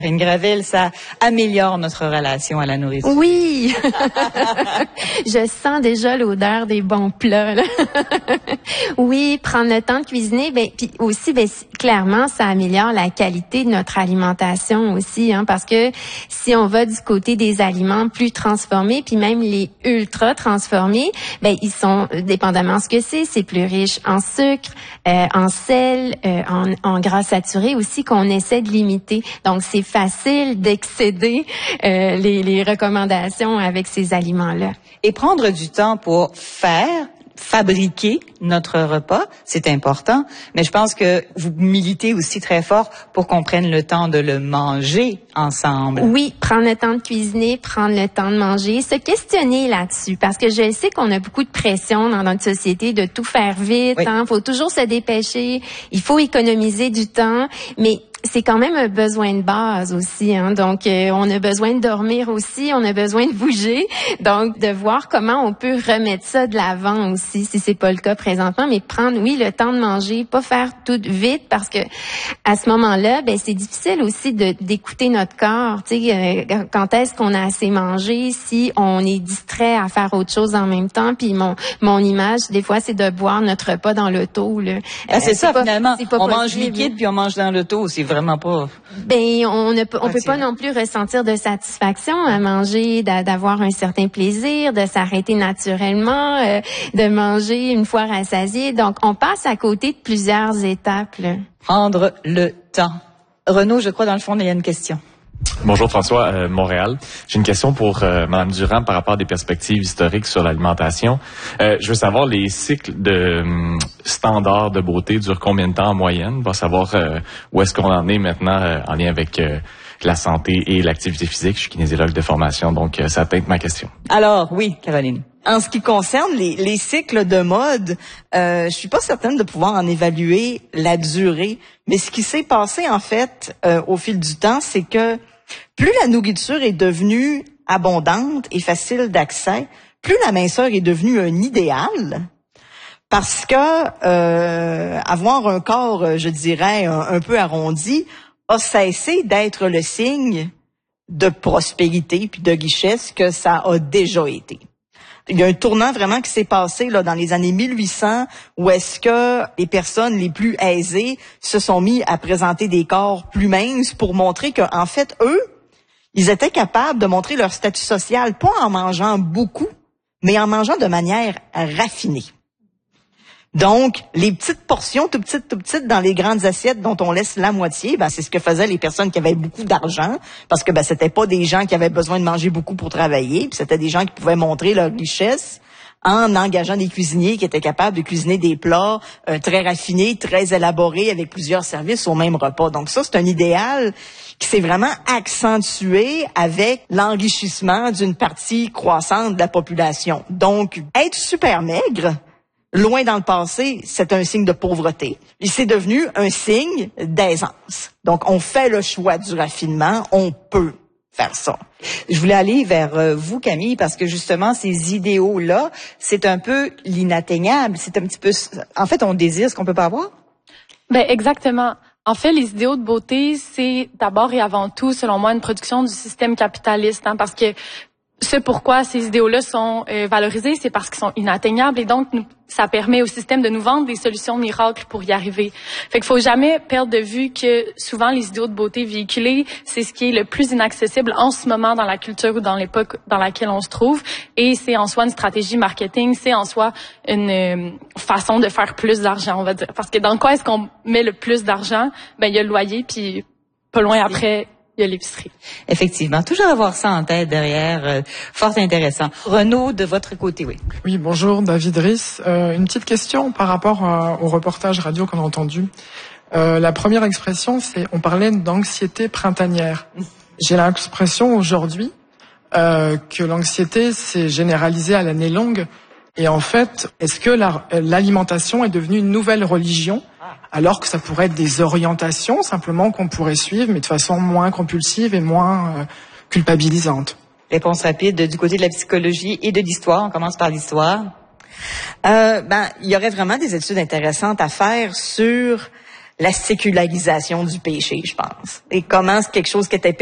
Une Gravel, ça améliore notre relation à la nourriture. Oui! Je sens déjà l'odeur des bons plats, là. Oui, prendre le temps de cuisiner, puis aussi, clairement, ça améliore la qualité de notre alimentation aussi, hein, parce que si on va du côté des aliments plus transformés, puis même les ultra transformés, ils sont, dépendamment de ce que c'est plus riche en sucre, en sel, en gras saturés aussi, qu'on essaie de limiter. Donc, c'est facile d'excéder les recommandations avec ces aliments-là. Et prendre du temps pour fabriquer notre repas, c'est important, mais je pense que vous militez aussi très fort pour qu'on prenne le temps de le manger ensemble. Oui, prendre le temps de cuisiner, prendre le temps de manger, se questionner là-dessus, parce que je sais qu'on a beaucoup de pression dans notre société de tout faire vite, oui. Hein, faut toujours se dépêcher, il faut économiser du temps, mais c'est quand même un besoin de base aussi, hein. Donc, on a besoin de dormir aussi, on a besoin de bouger. Donc, de voir comment on peut remettre ça de l'avant aussi, si c'est pas le cas présentement, mais prendre, oui, le temps de manger, pas faire tout vite, parce que à ce moment-là, c'est difficile aussi d'écouter notre corps. Tu sais, quand est-ce qu'on a assez mangé, si on est distrait à faire autre chose en même temps. Puis mon image, des fois, c'est de boire notre repas dans l'auto, là. C'est ça, finalement. On mange liquide puis on mange dans l'auto, c'est vraiment pas. On peut pas non plus ressentir de satisfaction à manger, d'avoir un certain plaisir, de s'arrêter naturellement, de manger une fois rassasié. Donc, on passe à côté de plusieurs étapes, là. Prendre le temps. Renaud, je crois, dans le fond, il y a une question. Bonjour François, Montréal. J'ai une question pour Mme Durand par rapport à des perspectives historiques sur l'alimentation. Je veux savoir, les cycles de standards de beauté durent combien de temps en moyenne? On va savoir où est-ce qu'on en est maintenant en lien avec la santé et l'activité physique. Je suis kinésiologue de formation, donc ça teinte ma question. Alors, oui, Caroline. En ce qui concerne les cycles de mode, je suis pas certaine de pouvoir en évaluer la durée. Mais ce qui s'est passé, en fait, au fil du temps, c'est que plus la nourriture est devenue abondante et facile d'accès, plus la minceur est devenue un idéal. Parce que avoir un corps, je dirais, un peu arrondi, a cessé d'être le signe de prospérité puis de richesse que ça a déjà été. Il y a un tournant vraiment qui s'est passé là dans les années 1800 où est-ce que les personnes les plus aisées se sont mis à présenter des corps plus minces pour montrer que en fait eux, ils étaient capables de montrer leur statut social pas en mangeant beaucoup, mais en mangeant de manière raffinée. Donc, les petites portions, tout petites, dans les grandes assiettes dont on laisse la moitié, c'est ce que faisaient les personnes qui avaient beaucoup d'argent, parce que c'était pas des gens qui avaient besoin de manger beaucoup pour travailler, puis c'était des gens qui pouvaient montrer leur richesse en engageant des cuisiniers qui étaient capables de cuisiner des plats très raffinés, très élaborés, avec plusieurs services au même repas. Donc ça, c'est un idéal qui s'est vraiment accentué avec l'enrichissement d'une partie croissante de la population. Donc, être super maigre, loin dans le passé, c'est un signe de pauvreté. Et c'est devenu un signe d'aisance. Donc, on fait le choix du raffinement, on peut faire ça. Je voulais aller vers vous, Camille, parce que justement, ces idéaux-là, c'est un peu l'inatteignable. C'est un petit peu... En fait, on désire ce qu'on peut pas avoir? Exactement. En fait, les idéaux de beauté, c'est d'abord et avant tout, selon moi, une production du système capitaliste, hein, parce que ce pourquoi ces idéaux-là sont valorisés, c'est parce qu'ils sont inatteignables et donc ça permet au système de nous vendre des solutions miracles pour y arriver. Fait qu'il faut jamais perdre de vue que souvent les idéaux de beauté véhiculés, c'est ce qui est le plus inaccessible en ce moment dans la culture ou dans l'époque dans laquelle on se trouve et c'est en soi une stratégie marketing, c'est en soi une façon de faire plus d'argent, on va dire. Parce que dans quoi est-ce qu'on met le plus d'argent? Il y a le loyer puis pas loin après il y a l'épicerie. Effectivement, toujours avoir ça en tête derrière, fort intéressant. Renaud, de votre côté, oui. Oui, bonjour, David Riss. Une petite question par rapport au reportage radio qu'on a entendu. La première expression, on parlait d'anxiété printanière. J'ai l'impression aujourd'hui que l'anxiété s'est généralisée à l'année longue. Et en fait, est-ce que l'alimentation est devenue une nouvelle religion alors que ça pourrait être des orientations simplement qu'on pourrait suivre, mais de façon moins compulsive et moins culpabilisante? Réponse rapide du côté de la psychologie et de l'histoire. On commence par l'histoire. Il y aurait vraiment des études intéressantes à faire sur la sécularisation du péché, je pense. Et comment quelque chose qui était